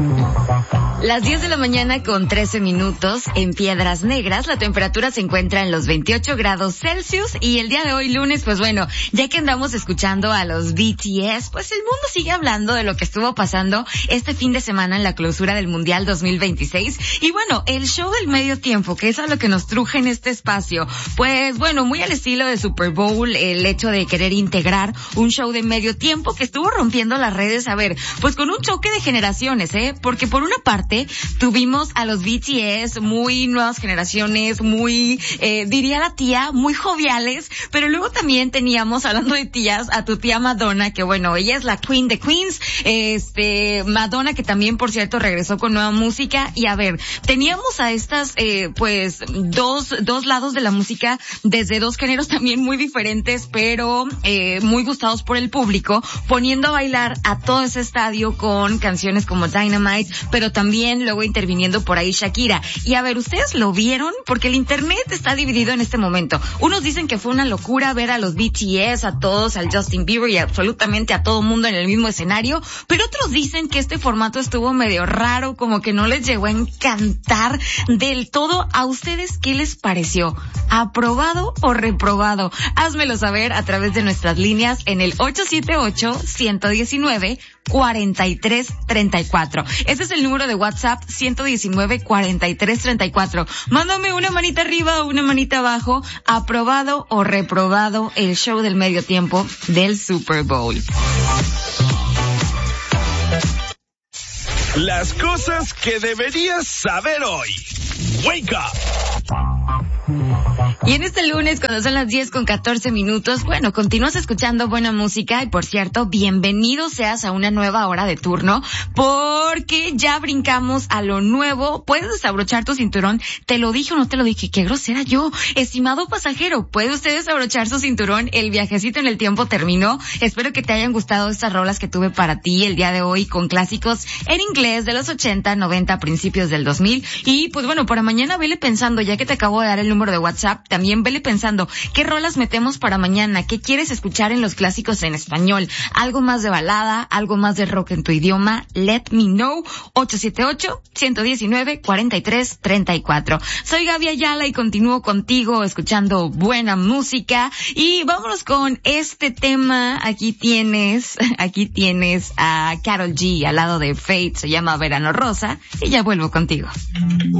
Las 10 de la mañana con 13 minutos en Piedras Negras. La temperatura se encuentra en los 28 grados Celsius y el día de hoy lunes, pues bueno, ya que andamos escuchando a los BTS, pues el mundo sigue hablando de lo que estuvo pasando este fin de semana en la clausura del Mundial 2026. Y bueno, el show del medio tiempo, que es a lo que nos truje en este espacio, pues bueno, muy al estilo de Super Bowl, el hecho de querer integrar un show de medio tiempo que estuvo rompiendo las redes, a ver, pues con un choque de generaciones, porque por una parte tuvimos a los BTS muy nuevas generaciones, muy, diría la tía, muy joviales, pero luego también teníamos, hablando de tías, a tu tía Madonna, que bueno, ella es la Queen de Queens, Madonna, que también, por cierto, regresó con nueva música, y a ver, teníamos a estas, pues, dos lados de la música, desde dos géneros también muy diferentes, pero, muy gustados por el público, poniendo a bailar a todo ese estadio con canciones como Dynamite, pero también luego interviniendo por ahí Shakira. Y a ver, ¿ustedes lo vieron? Porque el internet está dividido en este momento. Unos dicen que fue una locura ver a los BTS, a todos, al Justin Bieber y absolutamente a todo mundo en el mismo escenario, pero otros dicen que este formato estuvo medio raro, como que no les llegó a encantar del todo. ¿A ustedes qué les pareció? ¿Aprobado o reprobado? Házmelo saber a través de nuestras líneas en el 878-119-4334. Este es el número de WhatsApp, 119-4334. Mándame una manita arriba o una manita abajo, aprobado o reprobado el show del medio tiempo del Super Bowl. Las cosas que deberías saber hoy. Wake up. Y en este lunes, cuando son las 10 con 14 minutos, bueno, continúas escuchando buena música y, por cierto, bienvenido seas a una nueva hora de turno, porque ya brincamos a lo nuevo. Puedes desabrochar tu cinturón. ¿Te lo dije o no te lo dije? ¡Qué grosera yo! Estimado pasajero, ¿puede usted desabrochar su cinturón? El viajecito en el tiempo terminó. Espero que te hayan gustado estas rolas que tuve para ti el día de hoy, con clásicos en inglés de los 80, 90, principios del 2000. Y, pues bueno, para mañana vele pensando, ya que te acabo de dar el número de WhatsApp, también vele pensando, ¿qué rolas metemos para mañana? ¿Qué quieres escuchar en los clásicos en español? ¿Algo más de balada? ¿Algo más de rock en tu idioma? Let me know. 878-119-4334. Soy Gaby Ayala y continúo contigo escuchando buena música. Y vámonos con este tema. Aquí tienes a Karol G al lado de Fate. Se llama Verano Rosa. Y ya vuelvo contigo.